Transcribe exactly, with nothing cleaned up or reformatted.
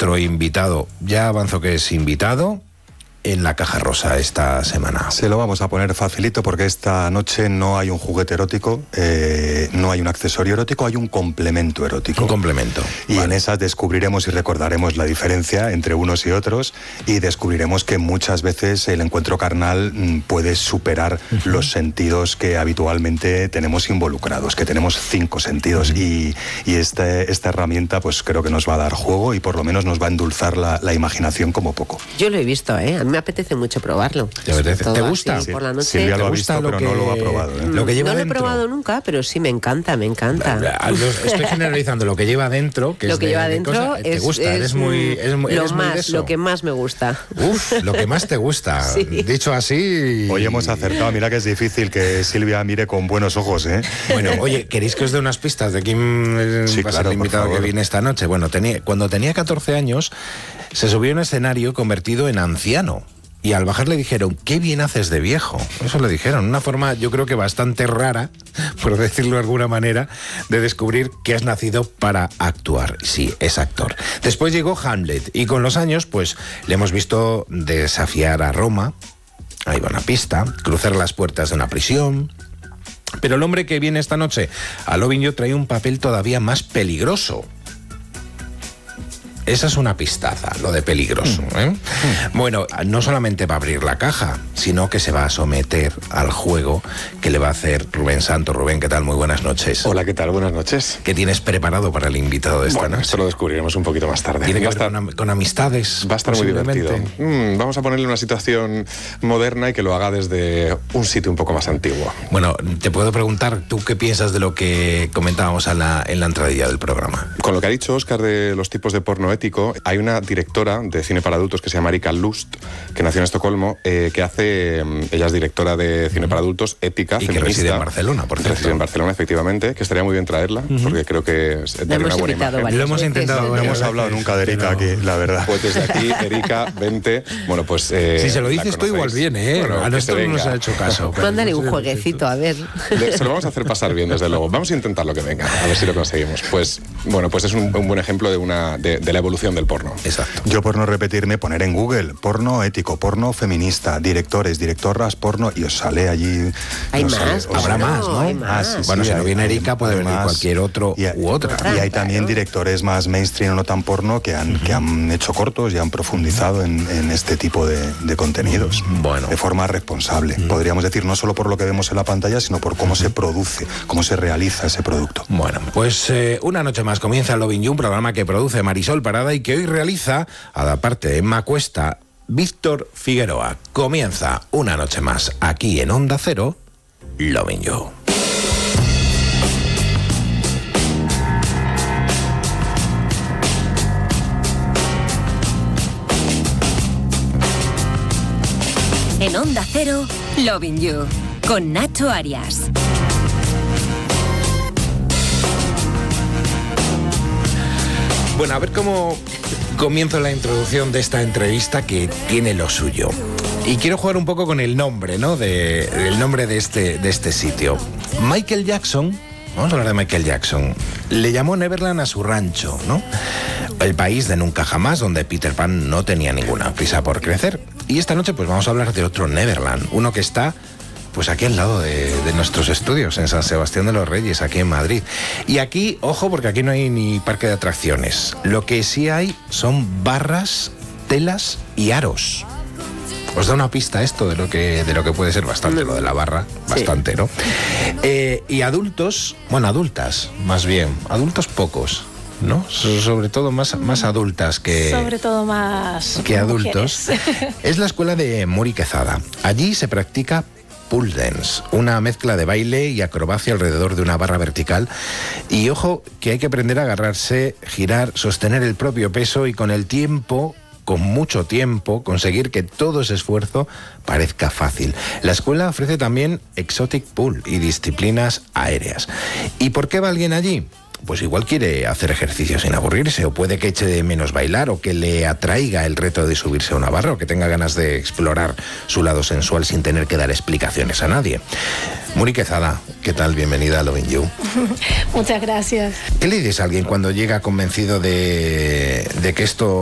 nuestro invitado. Ya avanzo que es invitado en la caja rosa esta semana. Se lo vamos a poner facilito porque esta noche no hay un juguete erótico, eh, no hay un accesorio erótico, hay un complemento erótico. Un complemento. Y vale. En esas descubriremos y recordaremos la diferencia entre unos y otros y descubriremos que muchas veces el encuentro carnal mm, puede superar uh-huh. los sentidos que habitualmente tenemos involucrados, que tenemos cinco sentidos uh-huh. y, y este, esta herramienta pues creo que nos va a dar juego y por lo menos nos va a endulzar la, la imaginación como poco. Yo lo he visto, ¿eh? A mí me apetece mucho probarlo. ¿Te, apetece? ¿Te gusta? Así, sí. Por la noche. Silvia lo ha visto, pero que, no lo ha probado. ¿eh? Lo que lleva no lo dentro. he probado nunca, pero sí me encanta, me encanta. Estoy generalizando lo que lleva dentro. Que lo es que de, lleva de dentro cosa, es, te gusta, es eres muy, eres muy, lo eres más, muy de eso. lo que más me gusta. Uf, lo que más te gusta. Sí. Dicho así. Hoy hemos acertado. Mira que es difícil que Silvia mire con buenos ojos, ¿eh? Bueno, oye, ¿queréis que os dé unas pistas de quién sí, va claro, a ser el invitado que viene esta noche? Bueno, tenía, cuando tenía catorce años, se subió a un escenario convertido en anciano. Y al bajar le dijeron, qué bien haces de viejo. Eso le dijeron, una forma yo creo que bastante rara, por decirlo de alguna manera, de descubrir que has nacido para actuar. Sí, es actor. Después llegó Hamlet y con los años pues le hemos visto desafiar a Roma, ahí va una pista, cruzar las puertas de una prisión. Pero el hombre que viene esta noche a Lovin' You trae un papel todavía más peligroso. Esa es una pistaza, lo de peligroso, ¿eh? Mm. Bueno, no solamente va a abrir la caja, sino que se va a someter al juego que le va a hacer Rubén Santos. Rubén, ¿qué tal? Muy buenas noches. Hola, ¿qué tal? Buenas noches. ¿Qué tienes preparado para el invitado de esta bueno, noche? Esto lo descubriremos un poquito más tarde. ¿Tiene que ver con, con amistades? Va a estar muy divertido. Mm, vamos a ponerle una situación moderna y que lo haga desde un sitio un poco más antiguo. Bueno, te puedo preguntar, ¿tú qué piensas de lo que comentábamos en la, en la entradilla del programa? Con lo que ha dicho Óscar de los tipos de porno ético, hay una directora de cine para adultos que se llama Erika Lust, que nació en Estocolmo, eh, que hace, ella es directora de cine para adultos, ética, y feminista. Que reside en Barcelona, por cierto. Reside en Barcelona, efectivamente, que estaría muy bien traerla, uh-huh. porque creo que daría una buena imagen. Lo hemos intentado. No hemos hablado nunca de Erika pero... aquí, la verdad. Pues desde aquí, Erika, vente. Bueno, pues... Eh, si se lo dices tú igual viene, ¿eh? Bueno, a nosotros no nos ha hecho caso. Mándale un jueguecito, a ver. Se lo vamos a hacer pasar bien, desde luego. Vamos a intentarlo que venga, a ver si lo conseguimos. Pues, bueno, pues es un, un buen ejemplo de, una, de, de la evolución del porno. Exacto. Yo, por no repetirme, poner en Google porno ético, porno feminista, directores, directoras, porno, y os sale allí... Hay no más. Sé, Habrá no, más, ¿no? Hay más. Ah, sí, bueno, sí, si no hay, viene Erika, puede venir más. cualquier otro y hay, u otra. Y hay también directores más mainstream o no tan porno que han, uh-huh. que han hecho cortos y han profundizado en, en este tipo de, de contenidos. Bueno. De forma responsable. Uh-huh. Podríamos decir, no solo por lo que vemos en la pantalla, sino por cómo uh-huh. se produce, cómo se realiza ese producto. Bueno, pues eh, una noche más comienza Lovin' You, un programa que produce Marisol Parada y que hoy realiza, a la parte de Emma Cuesta, Víctor Figueroa. Comienza una noche más aquí en Onda Cero, Lovin' You. En Onda Cero, Lovin' You, con Nacho Arias. Bueno, a ver cómo comienzo la introducción de esta entrevista que tiene lo suyo. Y quiero jugar un poco con el nombre, ¿no? De, el nombre de este, de este sitio. Michael Jackson, vamos a hablar de Michael Jackson, le llamó Neverland a su rancho, ¿no? El país de nunca jamás, donde Peter Pan no tenía ninguna prisa por crecer. Y esta noche pues vamos a hablar de otro Neverland, uno que está... pues aquí al lado de, de nuestros estudios, en San Sebastián de los Reyes, aquí en Madrid. Y aquí, ojo, porque aquí no hay ni parque de atracciones. Lo que sí hay son barras, telas y aros. Os da una pista esto de lo que, de lo que puede ser bastante, lo de la barra, bastante, sí. ¿no? Eh, y adultos, bueno, adultas, más bien, adultos pocos, ¿no? Sobre todo más, más adultas que... Sobre todo más... que adultos. Es la escuela de Muri Quezada. Allí se practica pole dance, una mezcla de baile y acrobacia alrededor de una barra vertical. Y ojo, que hay que aprender a agarrarse, girar, sostener el propio peso y con el tiempo, con mucho tiempo, conseguir que todo ese esfuerzo parezca fácil. La escuela ofrece también exotic pool y disciplinas aéreas. ¿Y por qué va alguien allí? Pues igual quiere hacer ejercicio sin aburrirse, o puede que eche de menos bailar, o que le atraiga el reto de subirse a una barra, o que tenga ganas de explorar su lado sensual sin tener que dar explicaciones a nadie. Muri Quezada, ¿qué tal? Bienvenida a Lovin' You. Muchas gracias. ¿Qué le dices a alguien cuando llega convencido de, de que esto